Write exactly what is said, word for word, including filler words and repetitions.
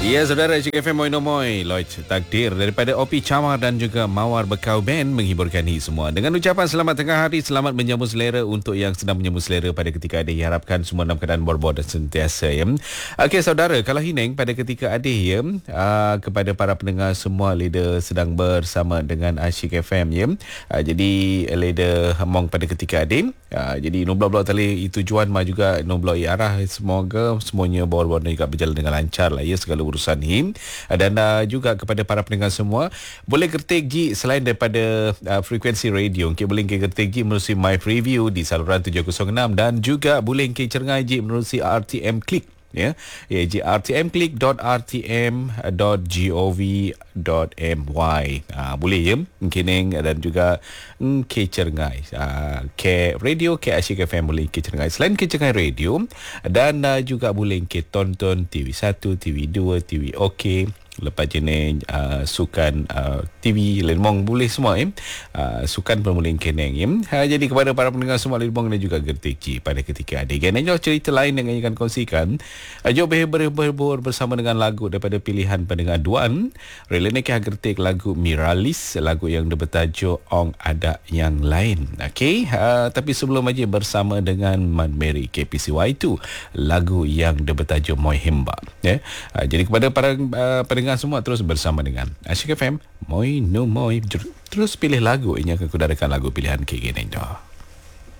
Ya, saudara, Cik F M Moi Nomoy Lloyd Takdir daripada Opi Camar dan juga Mawar Bekau Band menghiburkan ni semua. Dengan ucapan selamat tengah hari, selamat menjamu selera untuk yang sedang menjamu selera pada ketika ada. Harapkan semua dalam keadaan bor-bor dan sentiasa, ya. Okey, saudara, kalau Hineng pada ketika ada, ya, uh, kepada para pendengar semua, Leda sedang bersama dengan Asyik F M, ya. Uh, jadi Leda mong pada ketika ada. Uh, jadi no blok-blok tali tujuan mah juga no blok arah, semoga semuanya bor-bor dan juga berjalan dengan lancar lah, ya, segala urusan ni. Dan uh, juga kepada para pendengar semua, boleh ketik G selain daripada uh, frekuensi radio, okay, boleh ketik G menerusi My Preview di saluran tujuh kosong enam dan juga boleh cengai G menerusi R T M Click, ya, ya, r t m click dot r t m dot gov dot my. Ah, boleh, ya, mungkin, dan juga ke Cengai, ah, ke radio ke Asyik F M boleh ke Cengai. Selain ke Cengai radio, dan uh, juga boleh ke tonton T V satu, T V dua, T V OK. Lepas jenis uh, sukan uh, T V Lemong boleh semua, eh? uh, sukan pun boleh keneng, eh? uh, jadi kepada para pendengar semua Lemong dan juga Gertik pada ketika ada dan jauh cerita lain yang akan kongsikan, uh, jauh berhibur bersama dengan lagu daripada pilihan pendengar Duan Relene Kah Gertik, lagu Miralis, lagu yang bertajuk Ong Ada Yang Lain. Okay, uh, tapi sebelum aja bersama dengan Man Mary K P C Y tu, lagu yang bertajuk Moi Hemba, yeah? uh, jadi kepada para uh, pendengar semua, terus bersama dengan Asyik F M Moi No Moi, terus pilih lagu ini akan kudarakan lagu pilihan K G Nendo.